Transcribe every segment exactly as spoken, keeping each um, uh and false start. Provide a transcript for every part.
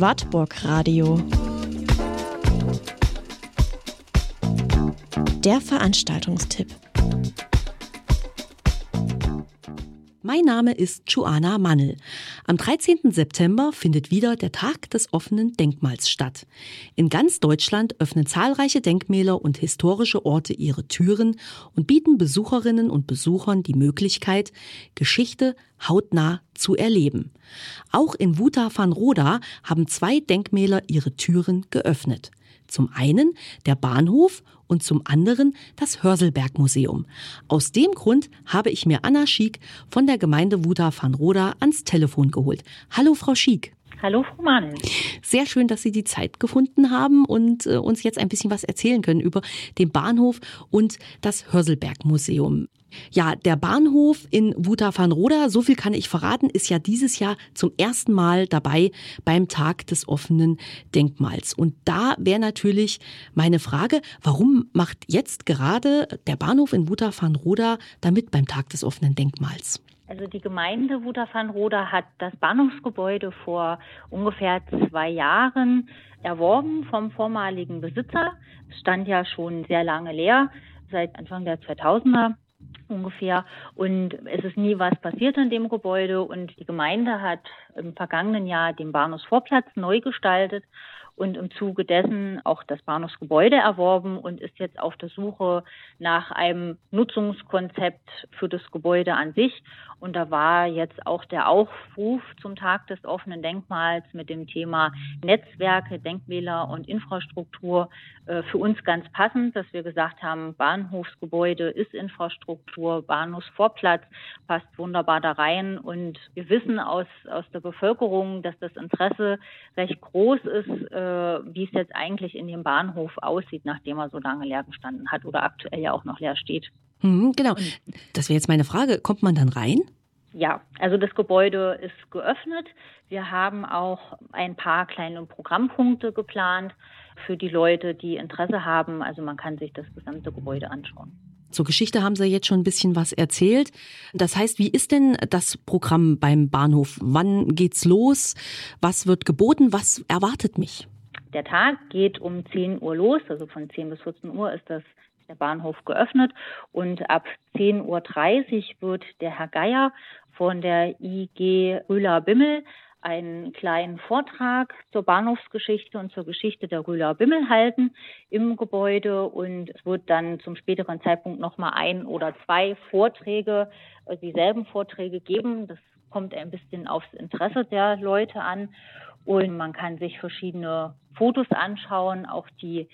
Wartburg Radio. Der Veranstaltungstipp. Mein Name ist Joanna Mannel. Am dreizehnten September findet wieder der Tag des offenen Denkmals statt. In ganz Deutschland öffnen zahlreiche Denkmäler und historische Orte ihre Türen und bieten Besucherinnen und Besuchern die Möglichkeit, Geschichte hautnah zu erleben. Auch in Wuta van Roda haben zwei Denkmäler ihre Türen geöffnet. Zum einen der Bahnhof und zum anderen das Hörselberg-Museum. Aus dem Grund habe ich mir Anna Schiek von der Gemeinde Wuta van Roda ans Telefon geholt. Hallo Frau Schiek. Hallo Frau Mannel. Sehr schön, dass Sie die Zeit gefunden haben und äh, uns jetzt ein bisschen was erzählen können über den Bahnhof und das Hörselberg-Museum. Ja, der Bahnhof in Wuta van Roda, so viel kann ich verraten, ist ja dieses Jahr zum ersten Mal dabei beim Tag des offenen Denkmals. Und da wäre natürlich meine Frage, warum macht jetzt gerade der Bahnhof in Wuta van Roda damit beim Tag des offenen Denkmals? Also die Gemeinde Wuta van Roda hat das Bahnhofsgebäude vor ungefähr zwei Jahren erworben vom vormaligen Besitzer. Es stand ja schon sehr lange leer, seit Anfang der zweitausender ungefähr. Und es ist nie was passiert in dem Gebäude. Und die Gemeinde hat im vergangenen Jahr den Bahnhofsvorplatz neu gestaltet und im Zuge dessen auch das Bahnhofsgebäude erworben und ist jetzt auf der Suche nach einem Nutzungskonzept für das Gebäude an sich. Und da war jetzt auch der Aufruf zum Tag des offenen Denkmals mit dem Thema Netzwerke, Denkmäler und Infrastruktur äh, für uns ganz passend, dass wir gesagt haben, Bahnhofsgebäude ist Infrastruktur, Bahnhofsvorplatz passt wunderbar da rein. Und wir wissen aus, aus der Bevölkerung, dass das Interesse recht groß ist, äh, wie es jetzt eigentlich in dem Bahnhof aussieht, nachdem er so lange leer gestanden hat oder aktuell ja auch noch leer steht. Mhm, genau. Das wäre jetzt meine Frage. Kommt man dann rein? Ja, also das Gebäude ist geöffnet. Wir haben auch ein paar kleine Programmpunkte geplant für die Leute, die Interesse haben. Also man kann sich das gesamte Gebäude anschauen. Zur Geschichte haben Sie jetzt schon ein bisschen was erzählt. Das heißt, wie ist denn das Programm beim Bahnhof? Wann geht's los? Was wird geboten? Was erwartet mich? Der Tag geht um zehn Uhr los, also von zehn bis vierzehn Uhr ist das der Bahnhof geöffnet und ab zehn Uhr dreißig wird der Herr Geier von der I G Rühler-Bimmel einen kleinen Vortrag zur Bahnhofsgeschichte und zur Geschichte der Rühler-Bimmel halten im Gebäude und es wird dann zum späteren Zeitpunkt nochmal ein oder zwei Vorträge, dieselben Vorträge geben. Das kommt ein bisschen aufs Interesse der Leute an und man kann sich verschiedene Fotos anschauen, auch die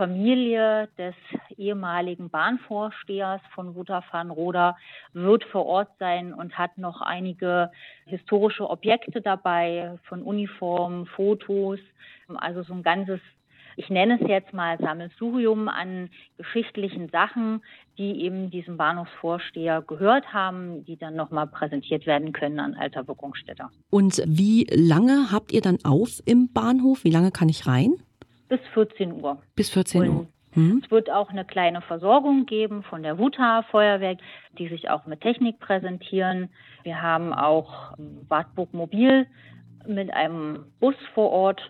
Familie des ehemaligen Bahnvorstehers von Wuta van Roda wird vor Ort sein und hat noch einige historische Objekte dabei, von Uniformen, Fotos, also so ein ganzes, ich nenne es jetzt mal Sammelsurium an geschichtlichen Sachen, die eben diesem Bahnhofsvorsteher gehört haben, die dann nochmal präsentiert werden können an alter Wirkungsstätte. Und wie lange habt ihr dann auf im Bahnhof? Wie lange kann ich rein? Bis vierzehn Uhr. Bis vierzehn Uhr. Mhm. Es wird auch eine kleine Versorgung geben von der Wuta Feuerwehr, die sich auch mit Technik präsentieren. Wir haben auch Wartburg Mobil mit einem Bus vor Ort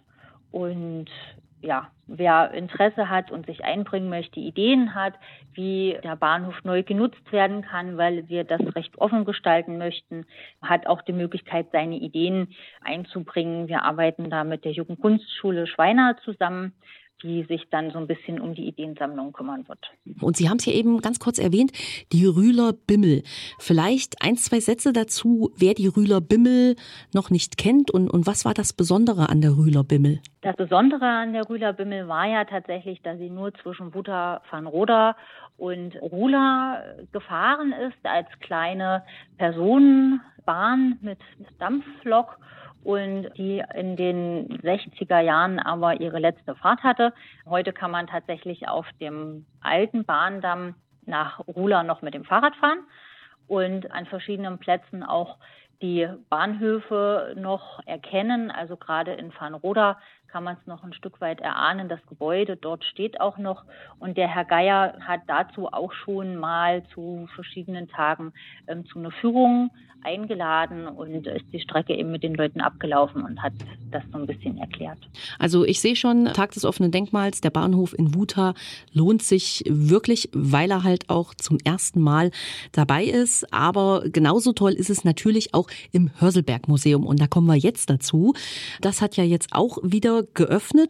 und ja, wer Interesse hat und sich einbringen möchte, Ideen hat, wie der Bahnhof neu genutzt werden kann, weil wir das recht offen gestalten möchten, hat auch die Möglichkeit, seine Ideen einzubringen. Wir arbeiten da mit der Jugendkunstschule Schweina zusammen, die sich dann so ein bisschen um die Ideensammlung kümmern wird. Und Sie haben es ja eben ganz kurz erwähnt, die Rühler-Bimmel. Vielleicht ein, zwei Sätze dazu, wer die Rühler-Bimmel noch nicht kennt und, und was war das Besondere an der Rühler-Bimmel? Das Besondere an der Rühler-Bimmel war ja tatsächlich, dass sie nur zwischen Wuta van Roda und Rula gefahren ist als kleine Personenbahn mit Dampflok. Und die in den sechziger Jahren aber ihre letzte Fahrt hatte. Heute kann man tatsächlich auf dem alten Bahndamm nach Rula noch mit dem Fahrrad fahren und an verschiedenen Plätzen auch die Bahnhöfe noch erkennen. Also gerade in Van Roda kann man es noch ein Stück weit erahnen. Das Gebäude dort steht auch noch. Und der Herr Geier hat dazu auch schon mal zu verschiedenen Tagen ähm, zu einer Führung eingeladen und ist die Strecke eben mit den Leuten abgelaufen und hat das so ein bisschen erklärt. Also ich sehe schon, Tag des offenen Denkmals, der Bahnhof in Wutha lohnt sich wirklich, weil er halt auch zum ersten Mal dabei ist. Aber genauso toll ist es natürlich auch im Hörselberg-Museum. Und da kommen wir jetzt dazu. Das hat ja jetzt auch wieder geöffnet.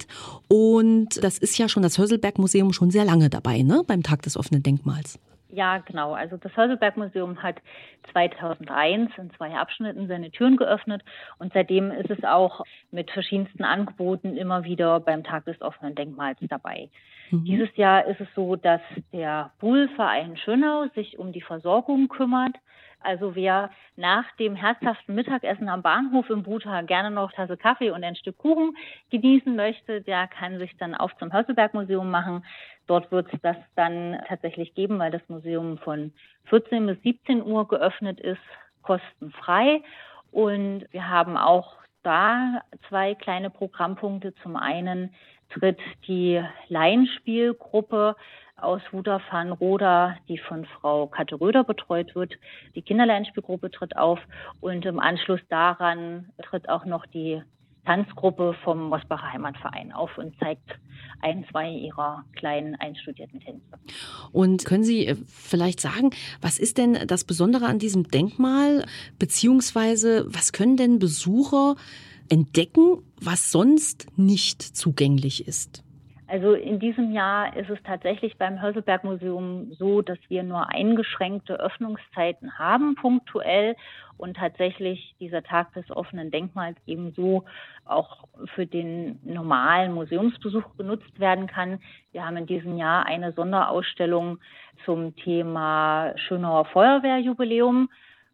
Und das ist ja schon das Hörselberg-Museum schon sehr lange dabei, ne? Beim Tag des offenen Denkmals. Ja, genau. Also das Hörselberg-Museum hat zweitausendeins in zwei Abschnitten seine Türen geöffnet und seitdem ist es auch mit verschiedensten Angeboten immer wieder beim Tag des offenen Denkmals dabei. Mhm. Dieses Jahr ist es so, dass der Buhl-Verein Schönau sich um die Versorgung kümmert. Also wer nach dem herzhaften Mittagessen am Bahnhof in Wutha gerne noch eine Tasse Kaffee und ein Stück Kuchen genießen möchte, der kann sich dann auf zum Hörselberg-Museum machen. Dort wird es das dann tatsächlich geben, weil das Museum von vierzehn bis siebzehn Uhr geöffnet ist, kostenfrei. Und wir haben auch da zwei kleine Programmpunkte. Zum einen tritt die Laienspielgruppe aus Wutha-Farnroda, die von Frau Katte Röder betreut wird. Die Kinderlaienspielgruppe tritt auf und im Anschluss daran tritt auch noch die Tanzgruppe vom Mosbacher Heimatverein auf und zeigt ein, zwei ihrer kleinen einstudierten Tänze. Und können Sie vielleicht sagen, was ist denn das Besondere an diesem Denkmal, beziehungsweise was können denn Besucher entdecken, was sonst nicht zugänglich ist? Also in diesem Jahr ist es tatsächlich beim Hörselberg-Museum so, dass wir nur eingeschränkte Öffnungszeiten haben, punktuell. Und tatsächlich dieser Tag des offenen Denkmals ebenso auch für den normalen Museumsbesuch genutzt werden kann. Wir haben in diesem Jahr eine Sonderausstellung zum Thema Schönauer Feuerwehrjubiläum.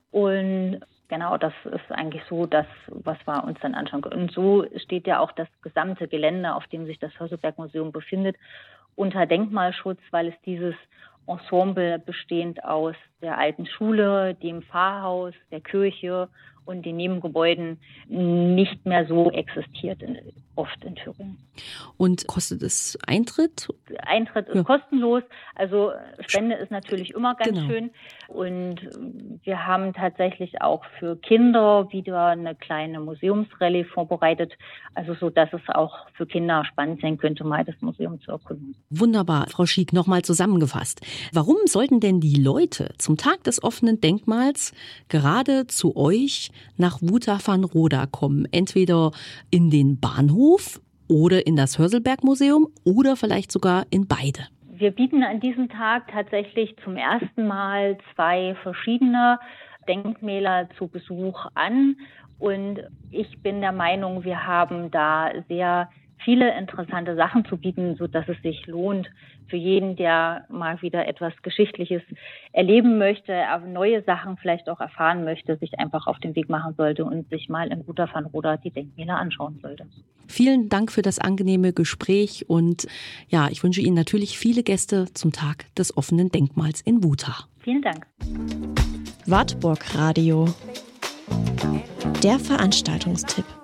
Und genau, das ist eigentlich so das, was wir uns dann anschauen können. Und so steht ja auch das gesamte Gelände, auf dem sich das Hörselberg-Museum befindet, unter Denkmalschutz, weil es dieses Ensemble bestehend aus der alten Schule, dem Pfarrhaus, der Kirche und den Nebengebäuden nicht mehr so existiert, in, oft in Thüringen. Und kostet es Eintritt? Eintritt ist ja kostenlos, also Spende ist natürlich immer ganz genau. schön. Und wir haben tatsächlich auch für Kinder wieder eine kleine Museumsrallye vorbereitet, also so, dass es auch für Kinder spannend sein könnte, mal das Museum zu erkunden. Wunderbar, Frau Schiek, nochmal zusammengefasst. Warum sollten denn die Leute zum Tag des offenen Denkmals gerade zu euch nach Wutha-Farnroda kommen? Entweder in den Bahnhof oder in das Hörselberg-Museum oder vielleicht sogar in beide. Wir bieten an diesem Tag tatsächlich zum ersten Mal zwei verschiedene Denkmäler zu Besuch an. Und ich bin der Meinung, wir haben da sehr viele interessante Sachen zu bieten, sodass es sich lohnt für jeden, der mal wieder etwas Geschichtliches erleben möchte, neue Sachen vielleicht auch erfahren möchte, sich einfach auf den Weg machen sollte und sich mal in Wutha-Farnroda die Denkmäler anschauen sollte. Vielen Dank für das angenehme Gespräch und ja, ich wünsche Ihnen natürlich viele Gäste zum Tag des offenen Denkmals in Wutha. Vielen Dank. Wartburg Radio. Der Veranstaltungstipp.